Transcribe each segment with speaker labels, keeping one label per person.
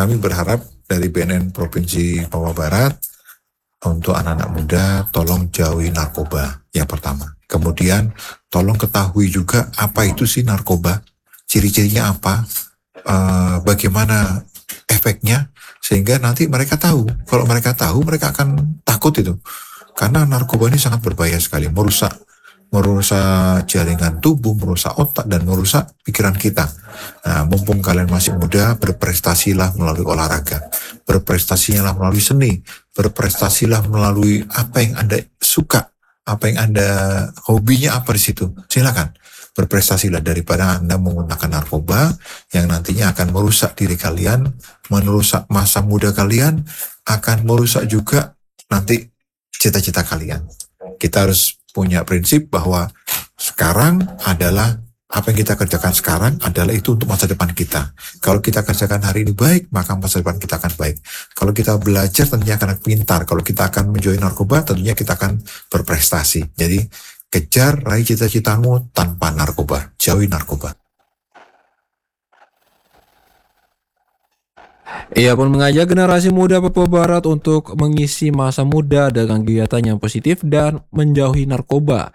Speaker 1: kami berharap dari BNN Provinsi Papua Barat untuk anak-anak muda tolong jauhi narkoba yang pertama. Kemudian tolong ketahui juga apa itu sih narkoba, ciri-cirinya apa, bagaimana efeknya, sehingga nanti mereka tahu. Kalau mereka tahu, mereka akan takut itu. Karena narkoba ini sangat berbahaya sekali, merusak jaringan tubuh, merusak otak, dan merusak pikiran kita. Nah, mumpung kalian masih muda, berprestasilah melalui olahraga, berprestasilah melalui seni, berprestasilah melalui apa yang Anda suka, apa yang Anda hobinya apa di situ. Silakan berprestasilah daripada Anda menggunakan narkoba yang nantinya akan merusak diri kalian, merusak masa muda kalian, akan merusak juga nanti cita-cita kalian. Kita harus punya prinsip bahwa sekarang adalah apa yang kita kerjakan sekarang adalah itu untuk masa depan kita. Kalau kita kerjakan hari ini baik, maka masa depan kita akan baik. Kalau kita belajar tentunya akan pintar. Kalau kita akan menjauhi narkoba, tentunya kita akan berprestasi. Jadi kejar, raih cita-citamu tanpa narkoba. Jauhi narkoba.
Speaker 2: Ia pun mengajak generasi muda Papua Barat untuk mengisi masa muda dengan kegiatan yang positif dan menjauhi narkoba.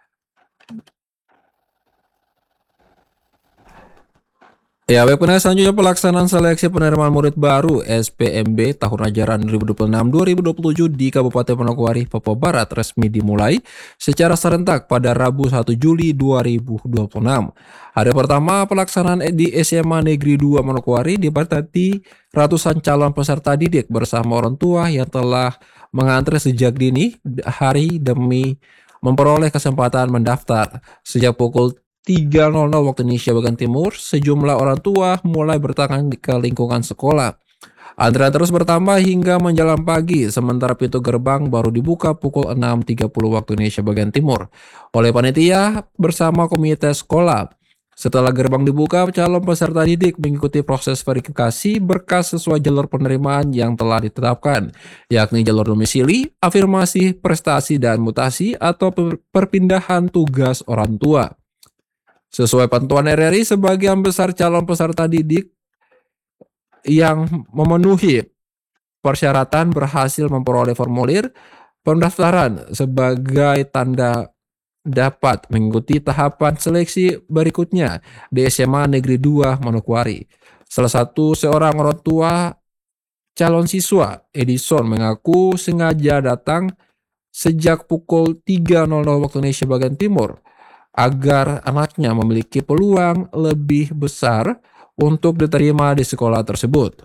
Speaker 2: Ya, baik, selanjutnya pelaksanaan seleksi penerimaan murid baru SPMB tahun ajaran 2026-2027 di Kabupaten Manokwari, Papua Barat resmi dimulai secara serentak pada Rabu 1 Juli 2026. Hari pertama pelaksanaan di SMA Negeri 2 Manokwari dibatasi ratusan calon peserta didik bersama orang tua yang telah mengantre sejak dini hari demi memperoleh kesempatan mendaftar. Sejak pukul 3.00 waktu Indonesia bagian Timur, sejumlah orang tua mulai berdatangan ke lingkungan sekolah. Antrean terus bertambah hingga menjelang pagi, sementara pintu gerbang baru dibuka pukul 6.30 waktu Indonesia bagian Timur oleh panitia bersama komite sekolah. Setelah gerbang dibuka, calon peserta didik mengikuti proses verifikasi berkas sesuai jalur penerimaan yang telah ditetapkan, yakni jalur domisili, afirmasi, prestasi, dan mutasi atau perpindahan tugas orang tua. Sesuai pantauan RRI, sebagian besar calon peserta didik yang memenuhi persyaratan berhasil memperoleh formulir pendaftaran sebagai tanda dapat mengikuti tahapan seleksi berikutnya di SMA Negeri 2 Manokwari. Salah satu seorang orang tua calon siswa, Edison, mengaku sengaja datang sejak pukul 3.00 waktu Indonesia bagian Timur agar anaknya memiliki peluang lebih besar untuk diterima di sekolah tersebut.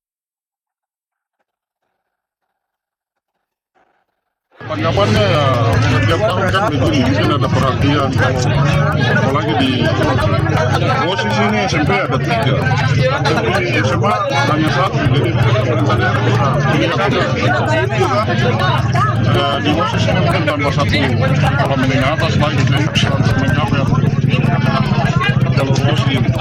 Speaker 3: Tanggapannya ya, setiap tahun kan begini, mungkin ada perhatian, apalagi di posisi ini SMP ada 3, tapi SMA hanya 1, jadi di posisi ini mungkin tambah 1, kalau menengah atas lagi, jadi harus mencapai jalur posisi ini.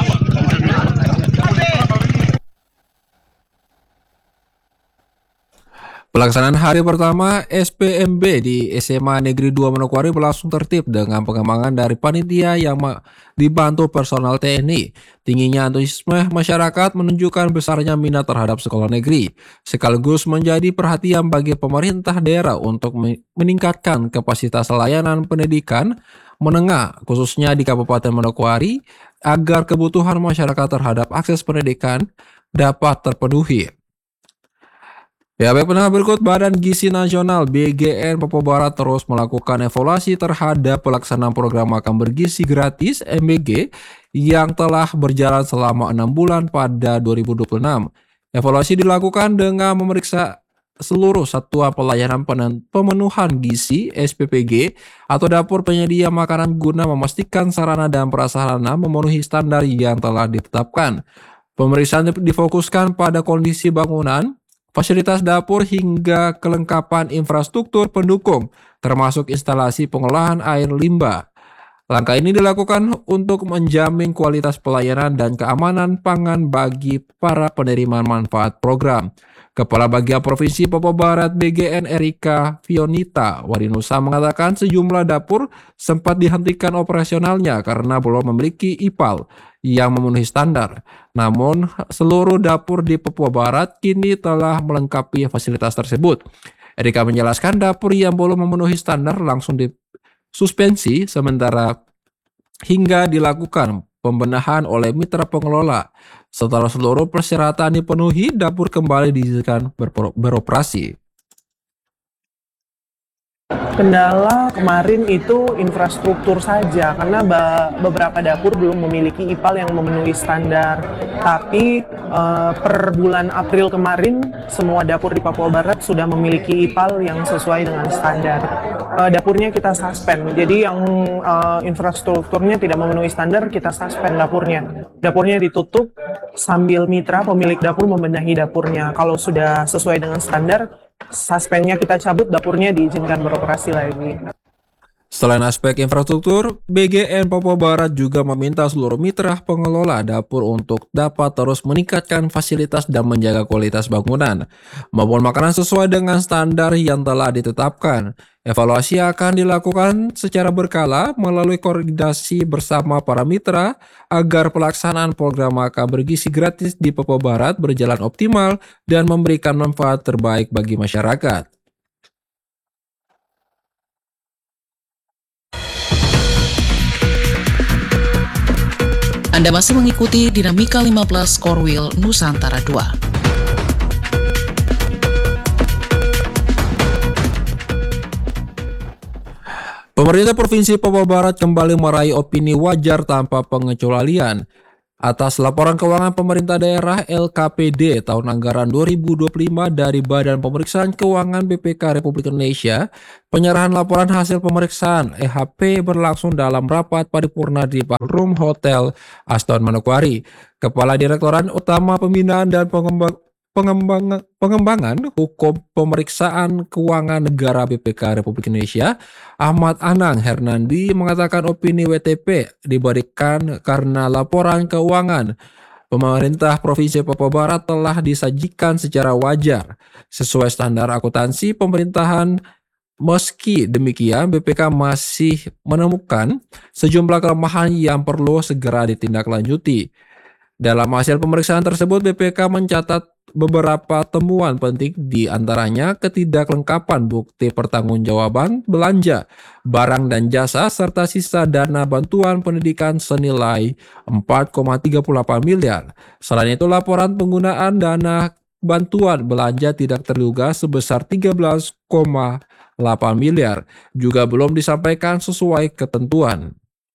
Speaker 2: Pelaksanaan hari pertama SPMB di SMA Negeri 2 Manokwari berlangsung tertib dengan pengembangan dari panitia yang dibantu personal TNI. Tingginya antusiasme masyarakat menunjukkan besarnya minat terhadap sekolah negeri, sekaligus menjadi perhatian bagi pemerintah daerah untuk meningkatkan kapasitas layanan pendidikan menengah, khususnya di Kabupaten Manokwari, agar kebutuhan masyarakat terhadap akses pendidikan dapat terpenuhi. Ya, baik, pendengar, berikut Badan Gizi Nasional BGN Papua Barat terus melakukan evaluasi terhadap pelaksanaan program makan bergizi gratis MBG yang telah berjalan selama 6 bulan pada 2026. Evaluasi dilakukan dengan memeriksa seluruh satuan pelayanan pemenuhan gizi SPPG atau dapur penyedia makanan guna memastikan sarana dan prasarana memenuhi standar yang telah ditetapkan. Pemeriksaan difokuskan pada kondisi bangunan, fasilitas dapur hingga kelengkapan infrastruktur pendukung, termasuk instalasi pengolahan air limbah. Langkah ini dilakukan untuk menjamin kualitas pelayanan dan keamanan pangan bagi para penerima manfaat program. Kepala Bagian Provinsi Papua Barat BGN Erika Fionita Warinusa mengatakan sejumlah dapur sempat dihentikan operasionalnya karena belum memiliki IPAL yang memenuhi standar. Namun, seluruh dapur di Papua Barat kini telah melengkapi fasilitas tersebut. Erika menjelaskan dapur yang belum memenuhi standar langsung disuspensi sementara hingga dilakukan pembenahan oleh mitra pengelola. Setelah seluruh persyaratan dipenuhi, dapur kembali diizinkan beroperasi.
Speaker 4: Kendala kemarin itu infrastruktur saja, karena beberapa dapur belum memiliki IPAL yang memenuhi standar. Tapi per bulan April kemarin, semua dapur di Papua Barat sudah memiliki IPAL yang sesuai dengan standar. Dapurnya kita suspend, jadi yang infrastrukturnya tidak memenuhi standar, kita suspend dapurnya. Dapurnya ditutup sambil mitra pemilik dapur membenahi dapurnya. Kalau sudah sesuai dengan standar, suspendnya kita cabut, dapurnya diizinkan beroperasi lagi.
Speaker 2: Selain aspek infrastruktur, BGN Papua Barat juga meminta seluruh mitra pengelola dapur untuk dapat terus meningkatkan fasilitas dan menjaga kualitas bangunan maupun makanan sesuai dengan standar yang telah ditetapkan. Evaluasi akan dilakukan secara berkala melalui koordinasi bersama para mitra agar pelaksanaan program makan bergizi gratis di Papua Barat berjalan optimal dan memberikan manfaat terbaik bagi masyarakat.
Speaker 5: Anda masih mengikuti Dinamika 15 Korwil Nusantara 2.
Speaker 2: Pemerintah Provinsi Papua Barat kembali meraih opini wajar tanpa pengecualian atas laporan keuangan pemerintah daerah LKPD tahun anggaran 2025 dari Badan Pemeriksaan Keuangan BPK Republik Indonesia. Penyerahan laporan hasil pemeriksaan EHP berlangsung dalam rapat paripurna di Ballroom Hotel Aston Manokwari. Kepala Direktorat Utama Pembinaan dan Pengembangan Hukum Pemeriksaan Keuangan Negara BPK Republik Indonesia, Ahmad Anang Hernandi, mengatakan opini WTP diberikan karena laporan keuangan pemerintah Provinsi Papua Barat telah disajikan secara wajar sesuai standar akuntansi pemerintahan. Meski demikian, BPK masih menemukan sejumlah kelemahan yang perlu segera ditindaklanjuti. Dalam hasil pemeriksaan tersebut, BPK mencatat beberapa temuan penting, di antaranya ketidaklengkapan bukti pertanggungjawaban belanja barang dan jasa serta sisa dana bantuan pendidikan senilai 4,38 miliar. Selain itu, laporan penggunaan dana bantuan belanja tidak terduga sebesar 13,8 miliar juga belum disampaikan sesuai ketentuan.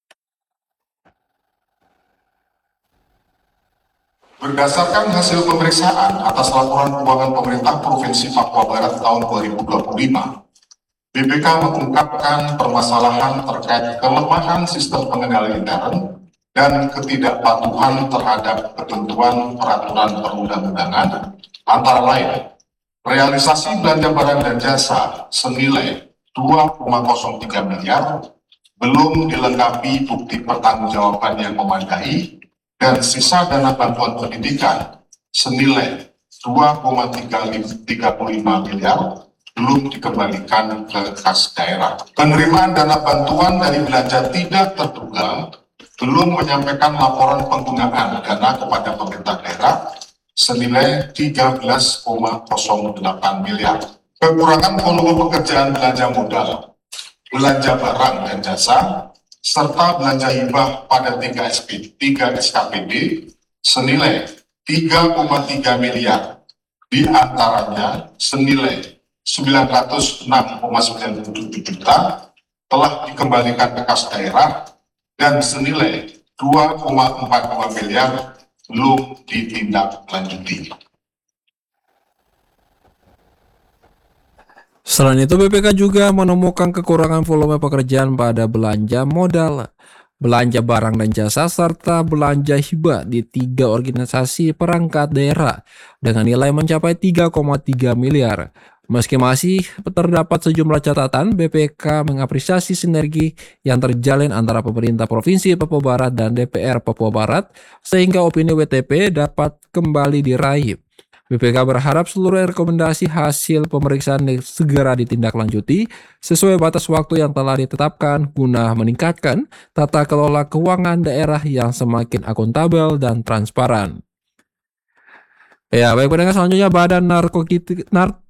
Speaker 6: Berdasarkan hasil pemeriksaan atas laporan keuangan pemerintah Provinsi Papua Barat tahun 2025, BPK mengungkapkan permasalahan terkait kelemahan sistem pengendalian intern dan ketidakpatuhan terhadap ketentuan peraturan perundang-undangan, antara lain realisasi belanja barang dan jasa senilai 2,03 miliar belum dilengkapi bukti pertanggungjawaban yang memadai, dan sisa dana bantuan pendidikan senilai 2,35 miliar belum dikembalikan ke kas daerah. Penerimaan dana bantuan dari belanja tidak terduga belum menyampaikan laporan penggunaan dana kepada pemerintah daerah senilai 13,08 miliar. Kekurangan volume pekerjaan belanja modal, belanja barang dan jasa, serta belanja hibah pada 3 SKPD senilai 3,3 miliar, di antaranya senilai 906,97 juta telah dikembalikan ke kas daerah dan senilai 2,42 miliar belum ditindaklanjuti.
Speaker 2: Selain itu, BPK juga menemukan kekurangan volume pekerjaan pada belanja modal, belanja barang dan jasa, serta belanja hibah di 3 organisasi perangkat daerah dengan nilai mencapai 3,3 miliar. Meski masih terdapat sejumlah catatan, BPK mengapresiasi sinergi yang terjalin antara pemerintah Provinsi Papua Barat dan DPR Papua Barat sehingga opini WTP dapat kembali diraih. BPK berharap seluruh rekomendasi hasil pemeriksaan segera ditindaklanjuti sesuai batas waktu yang telah ditetapkan guna meningkatkan tata kelola keuangan daerah yang semakin akuntabel dan transparan. Ya, baik pendengar, selanjutnya Badan